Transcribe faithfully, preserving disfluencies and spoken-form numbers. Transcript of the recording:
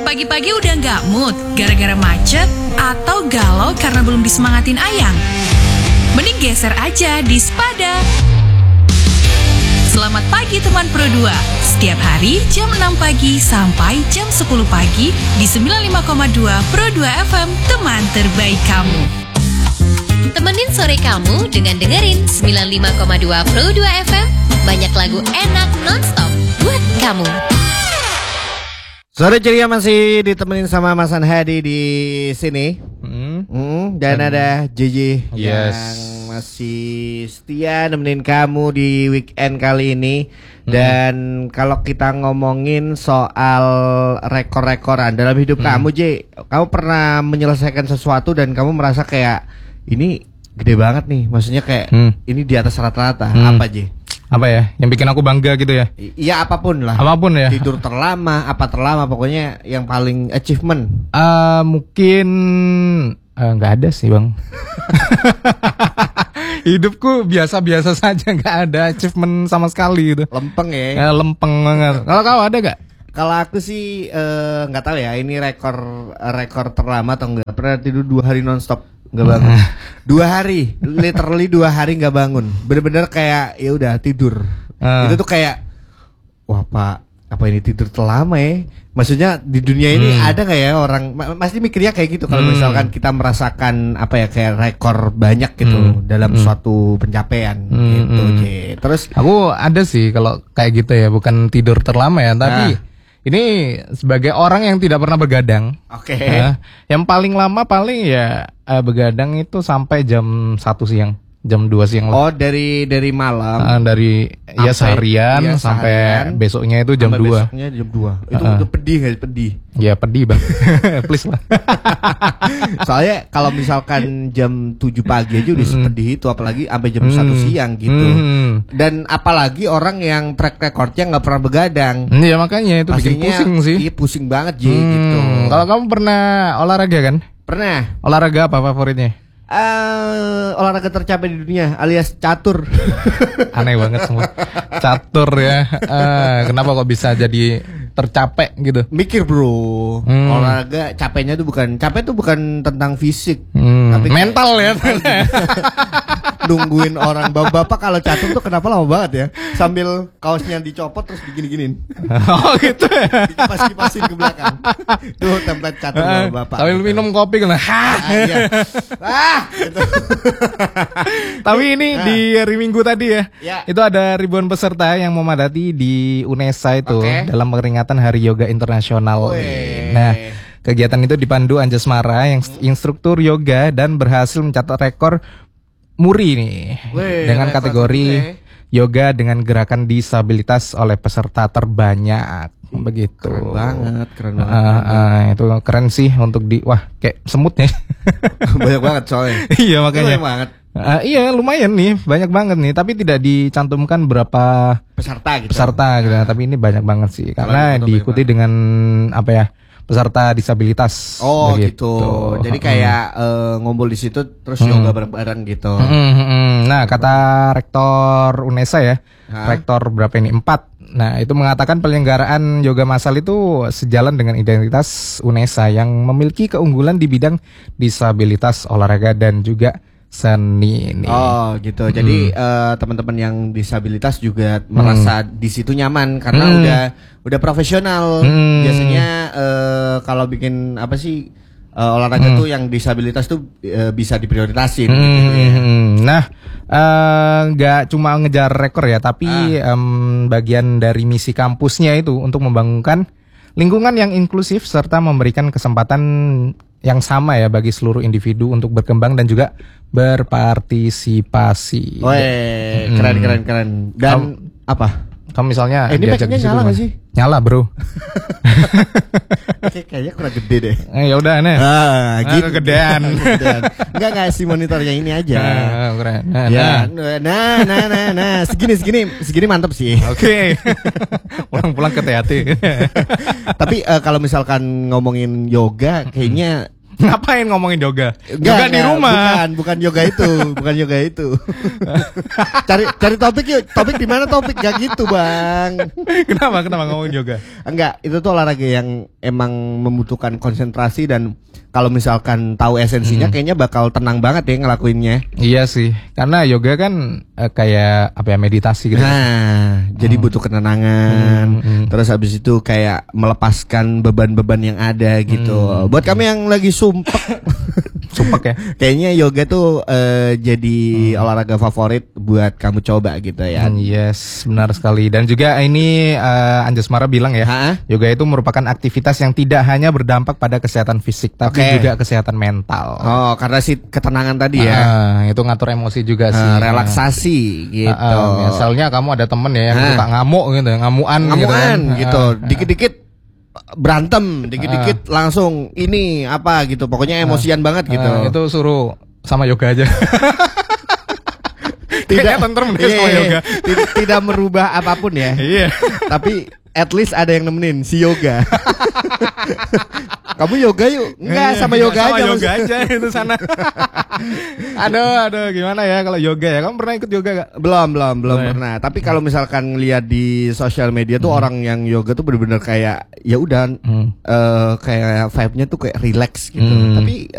Pagi-pagi udah nggak mood gara-gara macet atau galau karena belum disemangatin ayang? Mending geser aja di Spada. Selamat pagi teman Pro dua. Setiap hari jam enam pagi sampai jam sepuluh pagi di sembilan puluh lima koma dua Pro dua F M, teman terbaik kamu. Temenin sore kamu dengan dengerin sembilan puluh lima koma dua Pro dua F M. Banyak lagu enak nonstop buat kamu. Sore ceria masih ditemenin sama Mas Hadi di sini. Hmm. Hmm, dan hmm. ada J J yes. yang masih setia nemenin kamu di weekend kali ini. Hmm. Dan kalau kita ngomongin soal rekor-rekoran dalam hidup hmm. kamu, J, kamu pernah menyelesaikan sesuatu dan kamu merasa kayak ini gede banget nih, maksudnya kayak hmm. ini di atas rata-rata. Hmm. Apa, J? Apa ya yang bikin aku bangga gitu ya? Iya, apapun lah. Apapun ya. Tidur terlama, apa terlama, pokoknya yang paling achievement. Uh, mungkin nggak uh, ada sih, Bang. Hidupku biasa-biasa saja, nggak ada achievement sama sekali gitu. Lempeng ya? Uh, lempeng banget. Kalau kau ada nggak? Kalau aku sih nggak uh, tahu ya, ini rekor rekor terlama atau enggak. Pernah tidur dua hari nonstop nggak bangun. Dua hari, literally dua hari nggak bangun. Bener-bener kayak ya udah tidur. Uh. Itu tuh kayak, wah Pak, apa ini tidur terlama ya? Maksudnya di dunia ini hmm. ada nggak ya orang? Pasti mikirnya kayak gitu. Kalau hmm. misalkan kita merasakan apa ya kayak rekor banyak gitu hmm. dalam hmm. suatu pencapaian hmm. gitu. Hmm. Terus aku ada sih kalau kayak gitu ya, bukan tidur terlama ya, tapi nah. ini sebagai orang yang tidak pernah begadang. Oke. Okay. Uh, yang paling lama paling ya uh, begadang itu sampai jam satu siang, jam dua siang lah. Oh, dari dari malam. Uh, dari sampai, ya seharian iya, sampai seharian, besoknya itu jam sampai dua. Besoknya jam dua. Itu uh, udah pedih enggak? Pedih. Ya pedih, Bang. Please lah. Soalnya kalau misalkan jam tujuh pagi aja udah mm. sepedih itu, apalagi sampai jam mm. satu siang gitu. Mm. Dan apalagi orang yang track recordnya nggak pernah begadang. Iya, makanya itu pastinya bikin pusing sih. Iya, pusing banget Ji hmm. gitu. Kalau kamu pernah olahraga kan? Pernah. Olahraga apa favoritnya? Uh, olahraga tercapek di dunia alias catur. Aneh banget semua. Catur ya. Uh, kenapa kok bisa jadi tercapek gitu? Mikir bro, hmm. olahraga capeknya tuh bukan capek tuh bukan tentang fisik, hmm. tapi mental ya. Nungguin orang bapak-bapak kalau catur tuh kenapa lama banget ya? Sambil kaosnya dicopot terus digini-giniin. Oh gitu ya. Dikipas-kipasin ke belakang. Tuh template catur uh, bapak. Sambil gitu. Minum kopi kan. Ah, iya. Ah, gitu. Tapi ini nah. di hari Minggu tadi ya, ya, itu ada ribuan peserta yang memadati di UNESA itu okay. dalam peringatan Hari Yoga Internasional. Wee. Nah, kegiatan itu dipandu Anjasmara yang instruktur yoga dan berhasil mencatat rekor muri nih. Wee, dengan kategori okay. yoga dengan gerakan disabilitas oleh peserta terbanyak. Begitu. Keren banget, keren banget. Uh, uh, itu keren sih untuk di wah kayak semutnya. Banyak banget soalnya. Iya makanya. Banyak banget. Uh, iya lumayan nih, banyak banget nih. Tapi tidak dicantumkan berapa peserta gitu. Peserta gitu. Nah. Tapi ini banyak banget sih, karena diikuti dengan apa ya? Peserta disabilitas. Oh begitu. Gitu. Jadi kayak hmm. uh, ngumpul di situ terus hmm. yoga bareng-bareng gitu. Hmm, hmm. Nah kata rektor UNESA ya, Hah? rektor berapa ini empat. Nah itu mengatakan penyelenggaraan yoga massal itu sejalan dengan identitas UNESA yang memiliki keunggulan di bidang disabilitas, olahraga dan juga seni ini. Oh gitu. Jadi hmm. uh, teman-teman yang disabilitas juga hmm. merasa di situ nyaman karena hmm. udah udah profesional. Hmm. Biasanya uh, kalau bikin apa sih uh, olahraga hmm. tuh yang disabilitas tuh uh, bisa diprioritasin. Hmm. Gitu, ya. Nah, nggak uh, cuma ngejar rekor ya, tapi ah. um, bagian dari misi kampusnya itu untuk membangunkan lingkungan yang inklusif serta memberikan kesempatan yang sama ya bagi seluruh individu untuk berkembang dan juga berpartisipasi. Weh, hmm. keren keren keren. Dan Kamu, apa? Kamu misalnya eh, ini mic-nya nyala nggak sih? Nyala bro. Kayaknya kurang gede deh. Eh, ya udah nih. Ah, gitu. Ah, kegedean. Enggak ngasih monitornya ini aja. Nah, keren. Nah, ya, nah, nah, nah, nah, segini, segini, segini mantap sih. Oke. Okay. Pulang-pulang ke T H T. Tapi uh, kalau misalkan ngomongin yoga, kayaknya Ngapain ngomongin yoga? Enggak, Yoga di enggak, rumah. Bukan, bukan yoga itu, bukan yoga itu. cari cari topik yuk. Topik di mana topik gak gitu, Bang. Kenapa? Kenapa ngomongin yoga? Enggak, itu tuh olahraga yang emang membutuhkan konsentrasi dan kalau misalkan tahu esensinya Hmm. kayaknya bakal tenang banget ya ngelakuinnya. Iya sih, karena yoga kan eh, kayak apa ya meditasi gitu. Nah, jadi butuh ketenangan. Hmm, hmm. Terus habis itu kayak melepaskan beban-beban yang ada gitu. Hmm. Buat kami yang lagi sumpek, Sumpek ya. kayaknya yoga tuh eh, jadi olahraga favorit buat kamu coba gitu ya. Hmm, yes, benar sekali. Dan juga ini uh, Anjasmara bilang ya, Ha? yoga itu merupakan aktivitas yang tidak hanya berdampak pada kesehatan fisik, tapi Oke. juga kesehatan mental. Oh, karena si ketenangan tadi ya. Ah, itu ngatur emosi juga sih. Eh, relaksasi gitu. Ah, ah, misalnya kamu ada temen ya yang Ah. suka ngamuk gitu, ngamuan, Ngamuan gitu, kan. gitu. Ah, ah. Dikit-dikit berantem, dikit-dikit langsung ini apa gitu. Pokoknya emosian banget gitu. Ah, itu suruh sama yoga aja. Kayaknya tentrem deh Iya, sama iya, yoga. tidak, tidak merubah apapun ya. Iya. Tapi at least ada yang nemenin si yoga. Kamu yoga yuk? Enggak, sama yoga sama aja. yoga maksud- aja itu sana. aduh, aduh, gimana ya kalau yoga ya? Kamu pernah ikut yoga gak? Belum, belum, belum Belum ya? pernah. Tapi kalau misalkan lihat di sosial media tuh orang yang yoga tuh bener-bener kayak ya udah Hmm. eh, kayak vibe-nya tuh kayak relax gitu. Hmm. Tapi